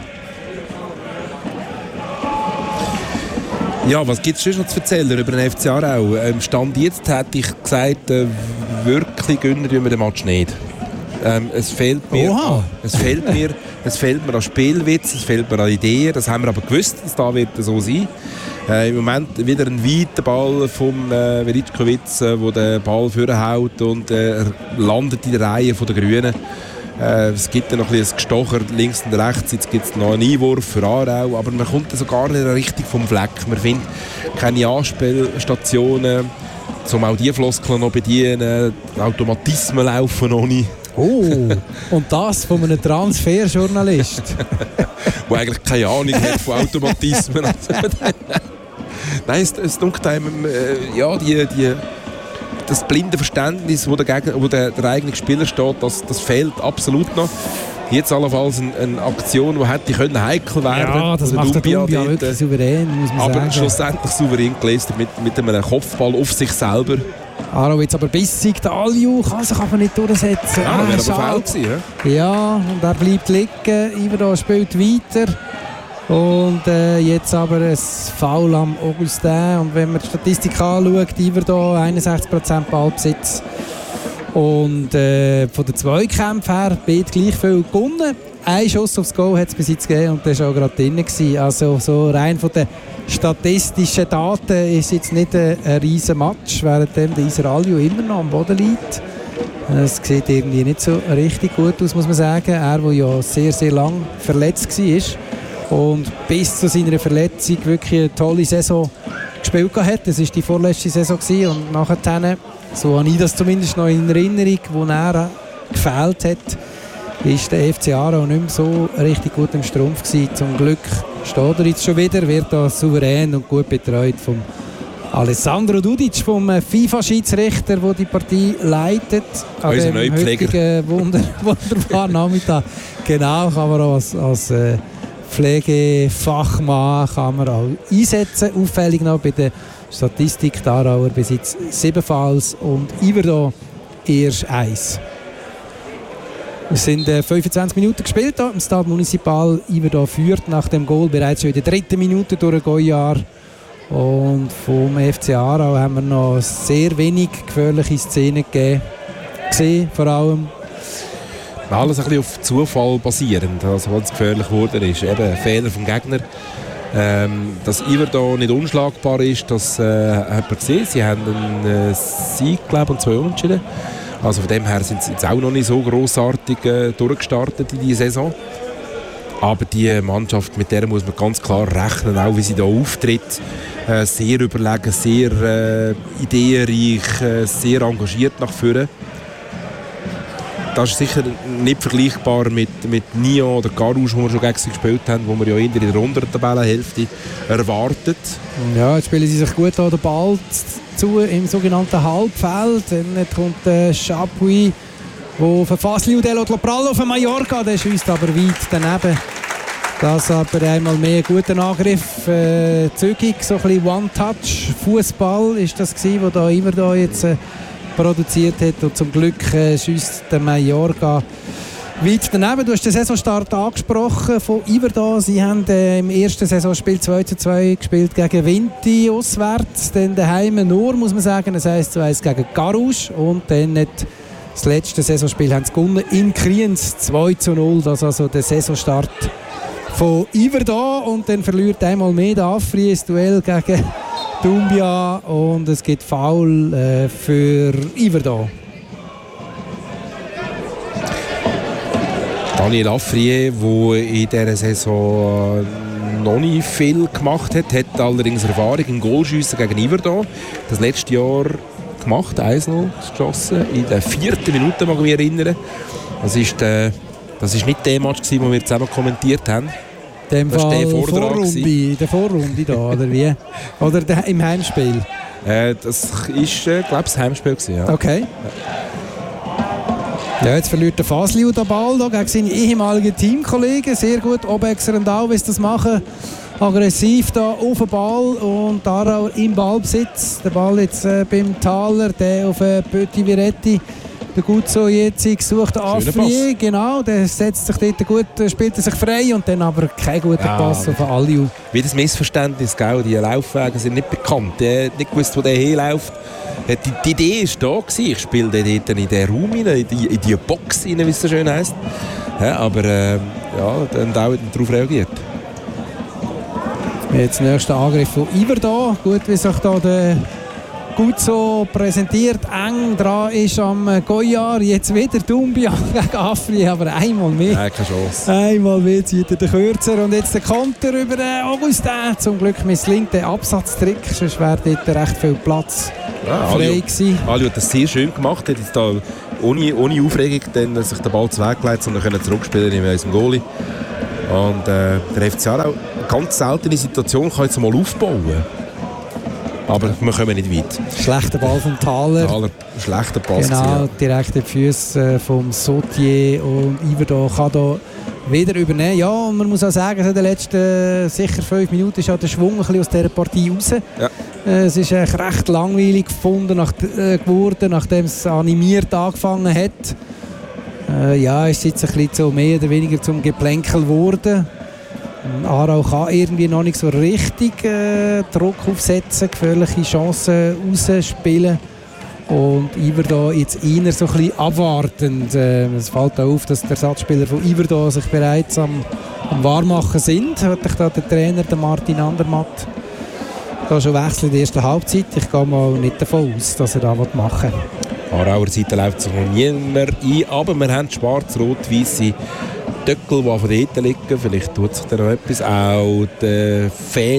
Ja, was gibt es schon noch zu erzählen über den F C Aarau? Ähm, Stand jetzt hätte ich gesagt, äh, wirklich gönnen wir den Match nicht. Ähm, es fehlt mir, Oha. es fehlt mir, es fehlt mir an Spielwitz, es fehlt mir an Ideen. Das haben wir aber gewusst, dass da wird so sein. Äh, Im Moment wieder ein weiter Ball vom äh, Veliskovic, äh, wo der Ball vorhaut und äh, er landet in der Reihe von der Grünen. Äh, es gibt dann noch ein bisschen ein Gestocher links und rechts, jetzt gibt es noch einen Einwurf für Aarau, aber man kommt so gar nicht richtig vom Fleck. Man findet keine Anspielstationen, um auch die Floskeln noch bedienen. Die Automatismen laufen noch nicht. Oh, und das von einem Transferjournalist. Der eigentlich keine Ahnung hat von Automatismen. Nein, es, es dunkelt einem, äh, ja, die, die, das blinde Verständnis, wo der, Gegner, wo der, der eigene Spieler steht, das, das fehlt absolut noch. Jetzt allenfalls eine, eine Aktion, die hätte können heikel werden. Ja, das macht der Dumbia dort, wirklich souverän, muss man aber sagen. schlussendlich souverän gelesen mit, mit einem Kopfball auf sich selber. Aarau jetzt aber bissig, der Alju kann sich aber nicht durchsetzen. Ja, ah, wäre aber schade. faul gewesen, ja? Ja, und er bleibt liegen. Iverdon spielt weiter. Und äh, jetzt aber ein Foul am Augustin. Und wenn man die Statistik anschaut, Iverdon einundsechzig Prozent Ballbesitz. Und äh, von den Zweikämpfen her beide gleich viel gewonnen. Ein Schuss aufs Goal hat es bis jetzt gegeben und der war auch gerade drin. Also so rein von den statistischen Daten ist jetzt nicht ein, ein riesen Match, während der Isar Alju immer noch am Boden liegt. Es sieht irgendwie nicht so richtig gut aus, muss man sagen. Er, der ja sehr, sehr lang verletzt war und bis zu seiner Verletzung wirklich eine tolle Saison gespielt hat. Das war die vorletzte Saison und nachher, so habe ich das zumindest noch in Erinnerung, wo er gefehlt hat, ist der F C Aarau nicht mehr so richtig gut im Strumpf gewesen. Zum Glück steht er jetzt schon wieder, wird da souverän und gut betreut vom Alessandro Dudic, vom FIFA-Schiedsrichter, der die Partie leitet. Unser Neupfleger. Wunder, wunderbaren Nachmittag. Genau, kann man auch als, als äh, Pflegefachmann kann man auch einsetzen. Auffällig noch bei der Statistik, der Aarauer bis jetzt sieben Fouls und Iverdo erst eins. Es sind äh, fünfundzwanzig Minuten gespielt hier im Stade Municipal. Iverdo führt nach dem Goal bereits schon in der dritten Minute durch Goyard. Und vom F C Aarau haben wir noch sehr wenig gefährliche Szenen gegeben. Gesehen, vor allem. Alles ein bisschen auf Zufall basierend, also was gefährlich geworden ist. Eben ein Fehler vom Gegner. Ähm, dass Iverdo nicht unschlagbar ist, das äh, hat man gesehen. Sie haben einen äh, Sieg, glaube ich, und zwei Unentschieden. Also von dem her sind sie jetzt auch noch nicht so grossartig äh, durchgestartet in dieser Saison. Aber die Mannschaft, mit der muss man ganz klar rechnen, auch wie sie da auftritt. Äh, sehr überlegen, sehr äh, ideenreich, äh, sehr engagiert nach vorne. Das ist sicher nicht vergleichbar mit, mit Nyon oder Garouche, die wir schon gegen sie gespielt haben, wo wir ja in der unteren Tabellenhälfte erwartet. Ja, jetzt spielen sie sich gut an den Ball zu im sogenannten Halbfeld. Dann kommt äh, Chapuis, der für Fasliu Del Prallo auf Mallorca, der schießt aber weit daneben. Das aber einmal mehr guter Angriff, äh, zügig, so ein bisschen One-Touch-Fußball ist das gewesen, wo da immer da jetzt äh, produziert hat und zum Glück äh, schießt der Mallorca weit daneben. Du hast den Saisonstart angesprochen von Iverdo. Sie haben äh, im ersten Saisonspiel zwei zu zwei gespielt gegen Vinti auswärts, dann daheim nur, muss man sagen, das heisst zwei eins gegen Garouche und dann nicht das letzte Saisonspiel haben sie gewonnen in Kriens zwei zu null. Das ist also der Saisonstart von Iverdo und dann verliert einmal mehr der Afri das Duell gegen Doumbia und es gibt Foul äh, für Iverdo. Daniel Afrier, der in dieser Saison noch nicht viel gemacht hat, hat allerdings Erfahrung im Goalschiessen gegen Iverdo. Das letzte Jahr gemacht, eins null geschossen, in der vierten Minute, mag ich mich erinnern. Das ist, äh, das ist nicht der Match, den wir zusammen kommentiert haben. Dem das Fall war der Vorrunde, der Vorrunde da, oder wie? Oder der, im Heimspiel? Äh, das war, äh, glaube ich, das Heimspiel gewesen, ja. Okay. Ja, jetzt verliert der Fasliu den Ball da gegen seine ehemaligen Teamkollegen. Sehr gut, Obexer und Alves das machen. Aggressiv da auf den Ball und Aarau im Ballbesitz. Der Ball jetzt äh, beim Thaler, der auf äh, Pötti Viretti. Der Guzzo jetzt sucht Afrier, genau, der setzt sich dort gut, spielt er sich frei und dann aber kein guter ja, Pass auf Aliu. Wie das Missverständnis, gell? Die Laufwege sind nicht bekannt, der hat nicht gewusst, wo der hinläuft. Die, die Idee war da gewesen. Ich spiele dort in den Raum rein, in die, in die Box rein, wie es so schön heisst. Ja, aber äh, ja, dann dauert er darauf reagiert. Jetzt der nächste Angriff von Iverdo, gut wie sich da der Guzzo präsentiert, eng dran ist am Goyard, jetzt wieder Doumbia gegen Afri, aber einmal mehr. Nein, keine Chance. Einmal mehr zieht er den Kürzer und jetzt der Konter über den Augustin. Zum Glück misslingt der Absatztrick, sonst wäre dort recht viel Platz ja, frei gewesen. Ali hat das sehr schön gemacht, hat jetzt da ohne, ohne Aufregung dann sich den Ball zuweggelegt, sondern können zurückspielen in unserem Goalie. Und äh, der F C Aarau, eine ganz seltene Situation, kann jetzt mal aufbauen. Aber wir kommen nicht weit. Schlechter Ball vom Thaler. Thaler schlechter Pass. Genau, direkt in die Füße vom Sautier und Iverdo kann da wieder übernehmen. Ja, und man muss auch sagen, in den letzten sicher fünf Minuten ist ja der Schwung ein bisschen aus dieser Partie raus. Ja. Es ist recht langweilig gefunden, nach, äh, geworden, nachdem es animiert angefangen hat. Äh, ja, es ist jetzt ein bisschen so mehr oder weniger zum Geplänkel geworden. Aarau kann irgendwie noch nicht so richtig äh, Druck aufsetzen, gefährliche Chancen rausspielen. Und Iverdon jetzt eher so ein bisschen abwartend. Äh, es fällt auch auf, dass die Ersatzspieler von Iverdon sich bereits am, am Warmmachen sind. Hat sich da der Trainer, der Martin Andermatt, da schon wechselt in der ersten Halbzeit. Ich gehe mal nicht davon aus, dass er da was machen will. Arauer Seite läuft sich noch niemand ein, aber wir haben schwarz-rot-weisse Döckel, die von dort liegen. Vielleicht tut sich da noch etwas. Auch die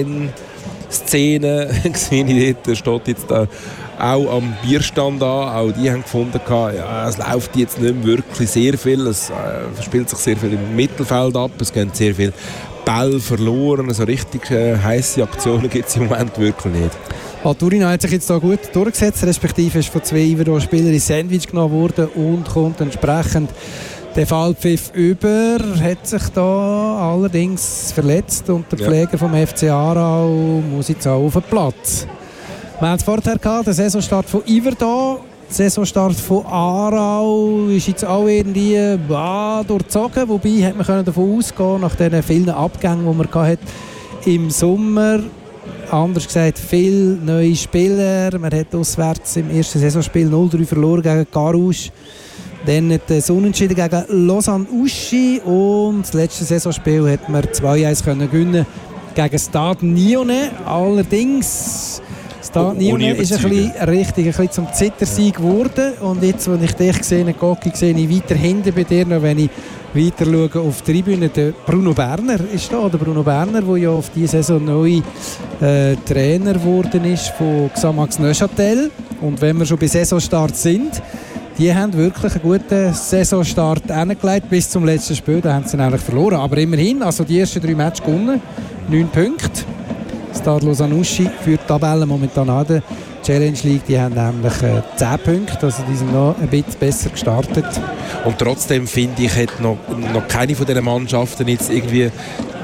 Fanszene, da steht jetzt da auch am Bierstand an. Auch die haben gefunden, ja, es läuft jetzt nicht wirklich sehr viel. Es äh, spielt sich sehr viel im Mittelfeld ab. Es gehen sehr viele Bälle verloren. So richtig äh, heisse Aktionen gibt es im Moment wirklich nicht. Turina hat sich jetzt da gut durchgesetzt, respektive ist von zwei Iverdon-Spielern in Sandwich genommen worden und kommt entsprechend der Fallpfiff über. Hat sich da allerdings verletzt und der Pfleger ja. vom F C Aarau muss jetzt auch auf den Platz. Wir haben es vorher gehabt, der Saisonstart von Iverdon. Der Saisonstart von Aarau ist jetzt auch irgendwie bah, durchzogen, wobei hat man davon ausgehen, nach den vielen Abgängen, die man hatte im Sommer. Anders gesagt, viele neue Spieler. Man hat auswärts im ersten Saisonspiel null drei verloren gegen Carouge. Dann das Unentschieden gegen Lausanne-Uschi. Und das letzte Saisonspiel hat man zwei eins gewinnen gegen Stade Nyonnais. Allerdings, Stade Nyonnais ist ein bisschen, richtig, ein bisschen zum Zittersieg geworden. Und jetzt, als ich dich gesehen habe, sehe ich weiter hinten bei dir, noch wenn ich weiter schaue auf die Tribüne. Der Bruno Berner ist da, der Bruno Berner, der ja auf diese Saison neu äh, Trainer geworden ist von Xamax Neuchâtel. Und wenn wir schon bei Saisonstart sind, die haben wirklich einen guten Saisonstart hingelegt bis zum letzten Spiel. Da haben sie eigentlich verloren. Aber immerhin, also die ersten drei Matches gewonnen, neun Punkte. Stade Lausanne-Uschi führt die Tabelle momentan an der Challenge League. Die haben nämlich äh, zehn Punkte, also die sind noch ein bisschen besser gestartet. Und trotzdem finde ich, hat noch, noch keine von diesen Mannschaften jetzt irgendwie ähm,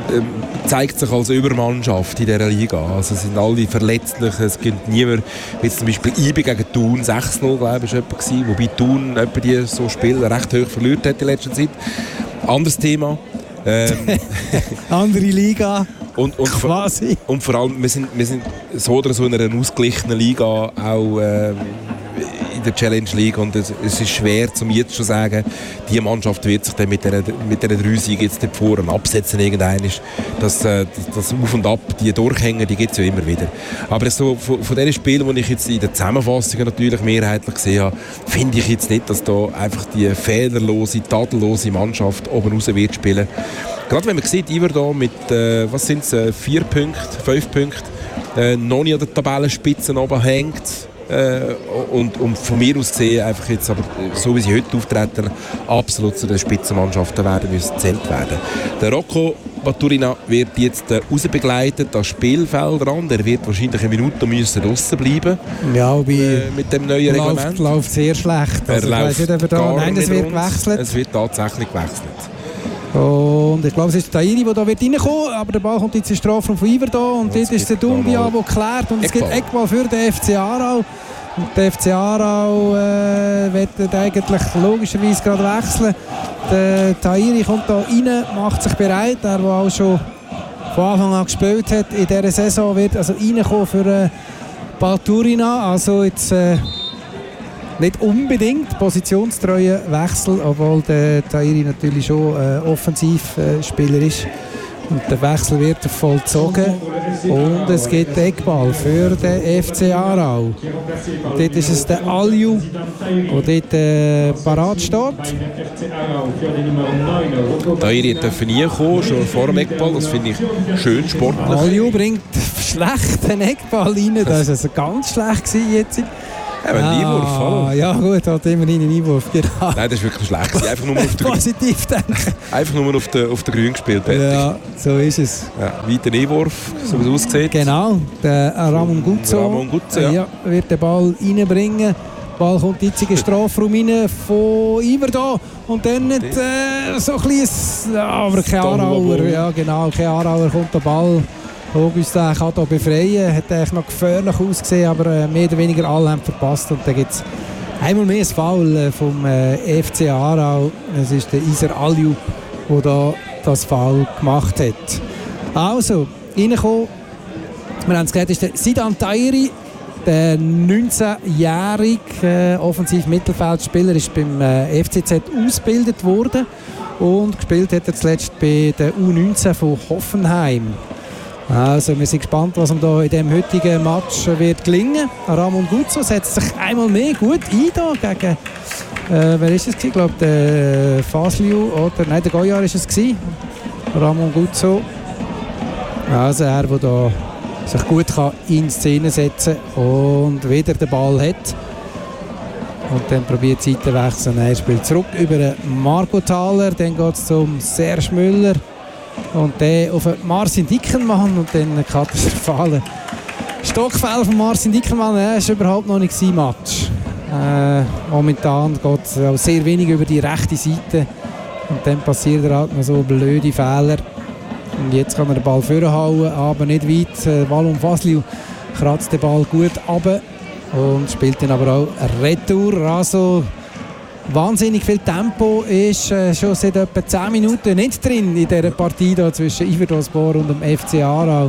zeigt sich als Übermannschaft in dieser Liga. Also sind alle verletzlich, es gibt niemand, wie zum Beispiel I B gegen Thun, sechs null glaube ich, war jemand, wobei Thun etwa die so Spiele recht hoch verliert hat in letzter Zeit. Anderes Thema. Ähm, Andere Liga. Und, und, quasi. Und vor allem, wir sind, wir sind so oder so in einer ausgeglichenen Liga, auch ähm, in der Challenge League. Und es, es ist schwer, zum jetzt schon sagen, die Mannschaft wird sich dann mit diesen mit drei Siegen jetzt vorne absetzen. Das, äh, das Auf und Ab, die Durchhänge, die gibt es ja immer wieder. Aber so, von, von den Spielen, die ich jetzt in den Zusammenfassungen natürlich mehrheitlich gesehen habe, finde ich jetzt nicht, dass da einfach die fehlerlose, tadellose Mannschaft oben raus wird spielen. Gerade wenn man sieht, Iverdon mit äh, was sind es, äh, vier Punkten, fünf Punkten, äh, noch nicht an der Tabellenspitze oben hängt. Äh, und, und von mir aus gesehen, einfach jetzt, aber so wie sie heute auftreten, absolut zu den Spitzenmannschaften werden müssen gezählt werden. Der Rocco Baturina wird jetzt äh, rausbegleitet, das Spielfeldrand. Er wird wahrscheinlich eine Minute müssen draussen bleiben. Ja, äh, mit dem neuen läuft, Reglement. Läuft sehr schlecht. Also, er läuft nicht, da, nein, es wird gewechselt. Es wird tatsächlich gewechselt. Und ich glaube, es ist der Tairi, der da wird reinkommen, aber der Ball kommt jetzt in den Strafraum von Iverdon und dort ist der Dumbia, der klärt und es gibt Eckball für den F C Aarau. Und der F C Aarau äh, wird eigentlich logischerweise gerade wechseln. Der Tairi kommt da rein, macht sich bereit, der, der auch schon von Anfang an gespielt hat in dieser Saison, wird also reinkommen für äh, Baturina. Also jetzt äh, nicht unbedingt positionstreuer Wechsel, obwohl der Tairi natürlich schon äh, Offensivspieler äh, ist. Und der Wechsel wird vollzogen und es gibt Eckball für den F C Aarau. Dort ist es der Alju, der dort äh, parat steht. Tairi dürfen nie kommen, schon vor dem Eckball, das finde ich schön sportlich. Alju bringt schlecht den Eckball rein, das war also ganz schlecht jetzt. Ja, ein ah, Einwurf, hallo. Ja gut, halt immerhin einen Einwurf, genau. Nein, das war wirklich schlecht. Einfach nur auf der Positiv denken. Einfach nur auf der, auf der Grün gespielt. Ja, so ist es. Ja, weiter Einwurf, so wie es aussieht. Genau, der Ramon Guzzo, Ramon Guzzo ja. Ja, wird den Ball reinbringen. Der Ball kommt jetzt in den Strafraum rein von Iverdon. Und dann äh, so ein kleines, aber kein Aarauer. Ja genau, kein Aarauer kommt der Ball. Augustin kann hier befreien, hat eigentlich noch gefährlich ausgesehen, aber mehr oder weniger alle haben verpasst. Und dann gibt es einmal mehr ein Foul vom F C Aarau. Es ist der Iser Alju, der da das Foul gemacht hat. Also, reingekommen, wir haben es gehört, ist der Sidan Tairi, Der neunzehnjährige äh, Offensiv-Mittelfeldspieler ist beim äh, F C Z ausgebildet worden und gespielt hat er zuletzt bei der U neunzehn von Hoffenheim. Also wir sind gespannt, was ihm da in dem heutigen Match wird gelingen. Ramon Guzzo setzt sich einmal mehr gut ein da gegen, äh, wer ist es gewesen? Ich glaube der Fasliu oder nein, der Goyar ist es gewesen. Ramon Guzzo. Also er, der da sich gut kann in Szene setzen und wieder den Ball hat. Und dann probiert die Seite wechseln. Er spielt zurück über Marco Thaler. Dann geht es zum Serge Müller. Und der auf Marcin Dickenmann. Und dann ein katastrophaler Stockfell von Marcin Dickenmann. Er ist überhaupt noch nicht sein Match. Äh, momentan geht es auch sehr wenig über die rechte Seite. Und dann passiert er halt noch so blöde Fehler. Und jetzt kann er den Ball vorhauen, aber nicht weit. Der Ball um Fasliu kratzt den Ball gut runter und spielt dann aber auch Retour. Also wahnsinnig viel Tempo ist äh, schon seit etwa zehn Minuten nicht drin in dieser Partie da zwischen Iverdosspor und dem F C Aarau.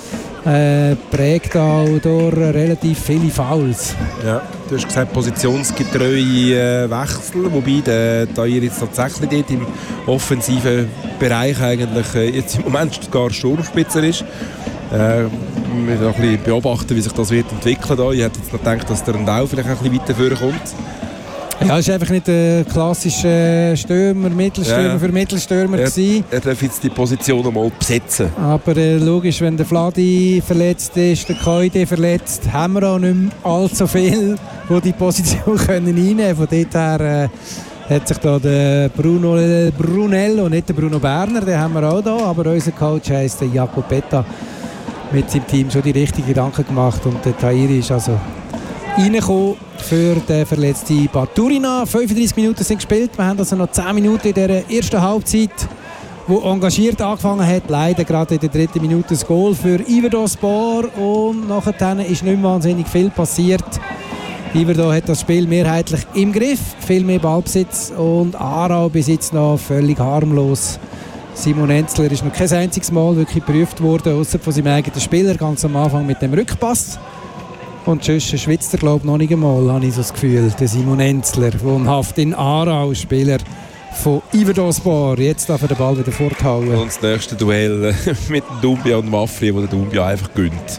Äh, prägt auch durch relativ viele Fouls. Ja, du hast gesagt, positionsgetreue äh, Wechsel, wobei der Tahir jetzt tatsächlich dort im offensiven Bereich eigentlich äh, jetzt im Moment gar Sturmspitzer ist. Äh, wir müssen noch ein bisschen beobachten, wie sich das wird entwickeln. Da. Ich hätte jetzt noch gedacht, dass der Ndau vielleicht ein bisschen weiter vorkommt. Ja, es war einfach nicht der klassische Stürmer, Mittelstürmer ja. für Mittelstürmer. Er, er darf jetzt die Position einmal besetzen. Aber äh, logisch, wenn der Vladi verletzt ist, der Koide verletzt, haben wir auch nicht mehr allzu viel, die die Position können reinnehmen können. Von dort her äh, hat sich da der Bruno Brunello, nicht der Bruno Berner, den haben wir auch da, aber unser Coach heisst der Jakob Betta, mit seinem Team schon die richtigen Gedanken gemacht. Und der Tahiri ist also reingekommen für den verletzten Baturina. fünfunddreissig Minuten sind gespielt. Wir haben also noch zehn Minuten in der ersten Halbzeit, wo engagiert angefangen hat. Leider gerade in der dritten Minute das Goal für Iverdosspor. Und nachher ist nicht mehr wahnsinnig viel passiert. Iverdo hat das Spiel mehrheitlich im Griff. Viel mehr Ballbesitz. Und Aarau bis jetzt noch völlig harmlos. Simon Enzler ist noch kein einziges Mal wirklich geprüft worden, außer von seinem eigenen Spieler, ganz am Anfang mit dem Rückpass. Und sonst schwitzt er, glaube ich, noch nicht einmal, habe ich so das Gefühl. Der Simon Enzler, wohnhaft in Aarau, Spieler von Iverdosspor. Jetzt darf er den Ball wieder forthauen. Und das nächste Duell mit Dumbia und Mafri, wo der Dumbia einfach gönnt.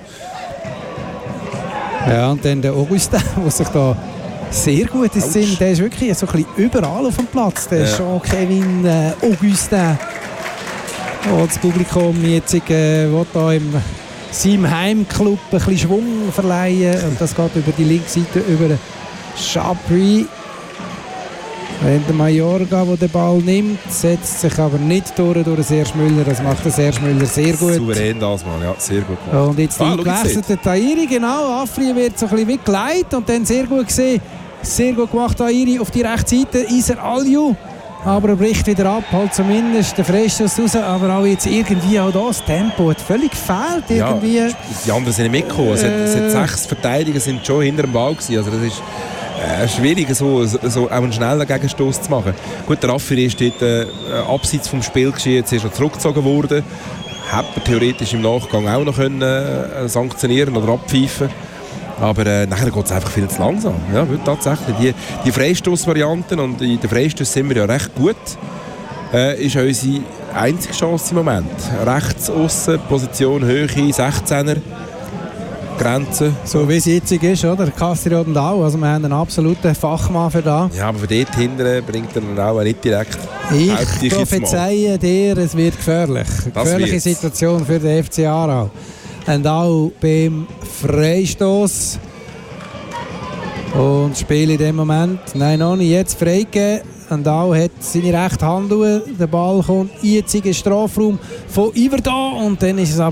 Ja, und dann der Augustin, der sich da sehr gut ist. Der ist wirklich so ein bisschen überall auf dem Platz. Der ja. Jean-Kevin äh, Augustin. Und das Publikum jetzt äh, will da im seinem Heimclub ein bisschen Schwung verleihen. Und das geht über die linke Seite, über Chabri. Wenn der Mayorga, der den Ball nimmt, setzt sich aber nicht durch, durch Serge Müller. Das macht der Serge Müller sehr gut. Souverän das mal, ja, sehr gut gemacht. Und jetzt ah, die gewechselte Tahiri, genau. Afri wird so ein bisschen weggeleitet und dann sehr gut gesehen. Sehr gut gemacht, Tahiri auf die rechte Seite. Iser Alju. Aber er bricht wieder ab, halt zumindest der Freistoß raus, aber auch jetzt irgendwie auch das Tempo hat völlig gefehlt irgendwie. Ja, die anderen sind nicht mitgekommen. Es, äh, es hat sechs Verteidiger sind schon hinter dem Ball gewesen. Also das ist äh, schwierig, so, so auch einen schnellen Gegenstoß zu machen. Gut, der Raffi ist dort äh, abseits vom Spiel geschehen, jetzt ist er zurückgezogen worden. Hätte er theoretisch im Nachgang auch noch können, äh, sanktionieren oder abpfeifen. Aber äh, nachher geht es einfach viel zu langsam. Ja, tatsächlich. Die, die Freistoßvarianten, und in den Freistößen sind wir ja recht gut, äh, ist unsere einzige Chance im Moment. Rechts aussen, Position Höhe, sechzehner, Grenze. So wie es jetzt ist, oder? Castro und auch. Also wir haben einen absoluten Fachmann für das. Ja, aber von dort hinten bringt er dann auch nicht direkt. Ich prophezeie dir, es wird gefährlich. Eine gefährliche wird's. Situation für den F C Aarau. Und auch beim Freistoß. Und das Spiel in dem Moment, nein, noch nicht, jetzt freigegeben. Und auch hat seine rechte Hand. Der Ball kommt jetzt in den Strafraum von Iverdon. Und dann ist es aber